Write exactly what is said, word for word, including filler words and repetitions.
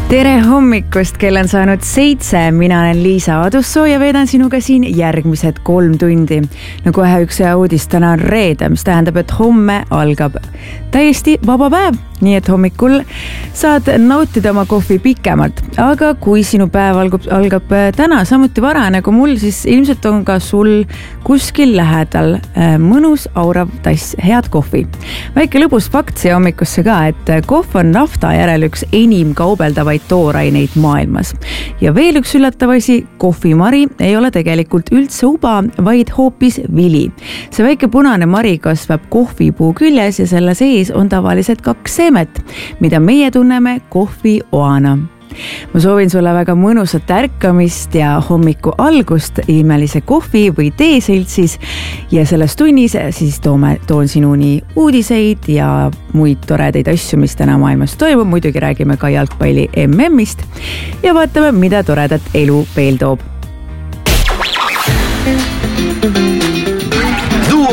Tere hommikust, kell on saanud seitse, mina olen Liisa Adussoo ja veedan sinuga siin järgmised kolm tundi. No kohe üks hea uudis, täna on reede, mis tähendab, et homme algab täiesti vaba päev, nii et hommikul saad nautida oma kohvi pikemalt. Aga kui sinu päev algab, algab täna samuti vara nagu mul, siis ilmselt on ka sul kuskil lähedal mõnus aurav tass head kohvi. Väike lõbus fakt siia hommikusse ka, et kohv on nafta järel üks enim kaubeldavaid tooraineid maailmas. Ja veel üks üllatav asi, kohvimari ei ole tegelikult üldse uba, vaid hoopis vili. See väike punane mari kasvab kohvipuu küljes ja selle sees on tavaliselt kaks seemet, mida meie tunneme kohvioana. Ma soovin sulle väga mõnusat ärkamist ja hommiku algust imelise kohvi või teeseltsis ja selles tunnis siis toome, toon sinuni uudiseid ja muid toredaid asju, mis täna maailmas toimub. Muidugi räägime ka jalgpalli M M-ist ja vaatame, mida toredat elu veel toob.